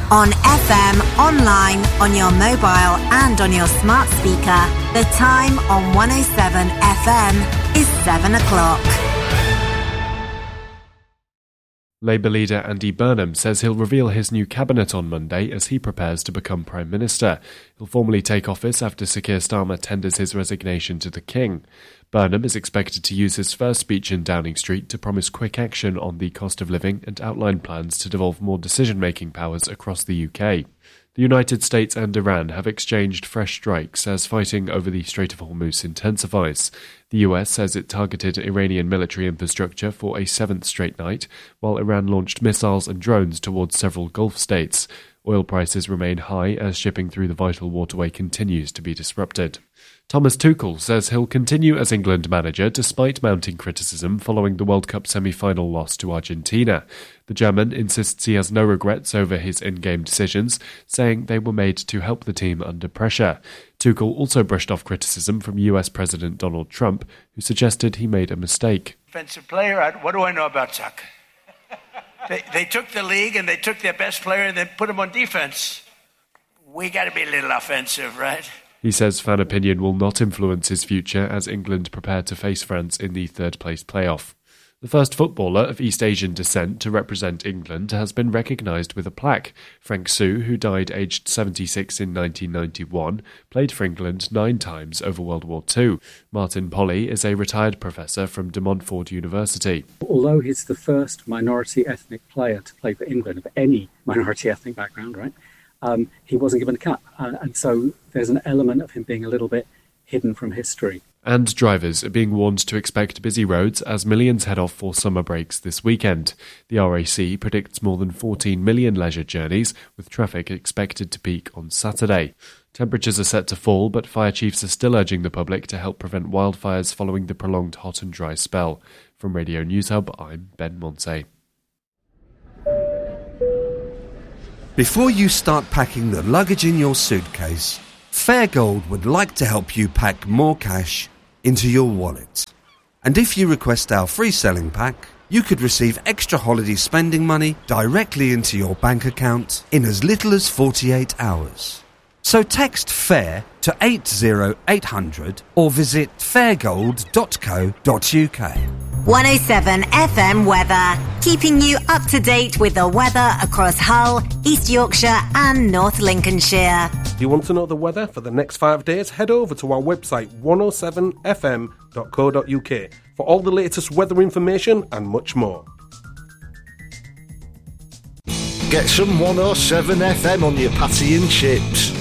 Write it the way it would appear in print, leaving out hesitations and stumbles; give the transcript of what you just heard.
On FM, online, on your mobile and on your smart speaker. The time on 107 FM is 7 o'clock. Labour leader Andy Burnham says he'll reveal his new cabinet on Monday as he prepares to become Prime Minister. He'll formally take office after Sir Keir Starmer tenders his resignation to the King. Burnham is expected to use his first speech in Downing Street to promise quick action on the cost of living and outline plans to devolve more decision-making powers across the UK. The United States and Iran have exchanged fresh strikes as fighting over the Strait of Hormuz intensifies. The US says it targeted Iranian military infrastructure for a seventh straight night, while Iran launched missiles and drones towards several Gulf states. Oil prices remain high as shipping through the vital waterway continues to be disrupted. Thomas Tuchel says he'll continue as England manager despite mounting criticism following the World Cup semi-final loss to Argentina. The German insists he has no regrets over his in-game decisions, saying they were made to help the team under pressure. Tuchel also brushed off criticism from US President Donald Trump, who suggested he made a mistake. Offensive player, what do I know about soccer? They took the league and they took their best player and they put him on defense. We got to be a little offensive, right? He says fan opinion will not influence his future as England prepare to face France in the third-place playoff. The first footballer of East Asian descent to represent England has been recognised with a plaque. Frank Su, who died aged 76 in 1991, played for England 9 times over World War II. Martin Polly is a retired professor from De Montfort University. Although he's the first minority ethnic player to play for England of any minority ethnic background, right? He wasn't given a cap. And so there's an element of him being a little bit hidden from history. And drivers are being warned to expect busy roads as millions head off for summer breaks this weekend. The RAC predicts more than 14 million leisure journeys, with traffic expected to peak on Saturday. Temperatures are set to fall, but fire chiefs are still urging the public to help prevent wildfires following the prolonged hot and dry spell. From Radio News Hub, I'm Ben Montse. Before you start packing the luggage in your suitcase, Fairgold would like to help you pack more cash into your wallet. And if you request our free selling pack, you could receive extra holiday spending money directly into your bank account in as little as 48 hours. So text FAIR to 80800 or visit fairgold.co.uk. 107 FM weather, keeping you up to date with the weather across Hull, East Yorkshire and North Lincolnshire. Do you want to know the weather for the next 5 days? Head over to our website 107fm.co.uk for all the latest weather information and much more. Get some 107 FM on your patty and chips.